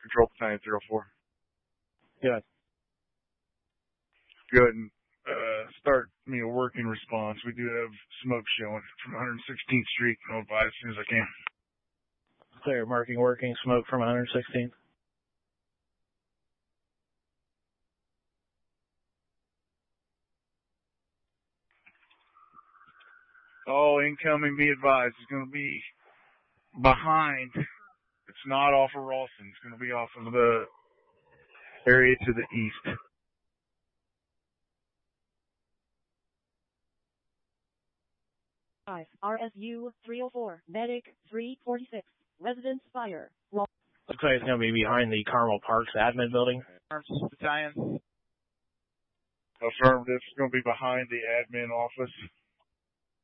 Control Battalion 04. Good. Go ahead and start me a working response. We do have smoke showing from 116th Street. I'll advise as soon as I can. Clear. Marking working. Smoke from 116th. All incoming, be advised, is going to be behind. It's not off of Ralston. It's going to be off of the area to the east. RSU 304, Medic 346, Residence Fire. Looks like it's going to be behind the Carmel Parks admin building. Battalion. Affirmative. It's going to be behind the admin office.